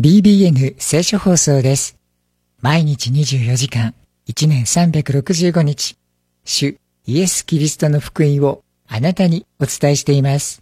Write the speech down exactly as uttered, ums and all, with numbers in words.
ビービーエヌ 聖書放送です。毎日にじゅうよじかん、いちねんさんびゃくろくじゅうごにち、主イエス・キリストの福音をあなたにお伝えしています。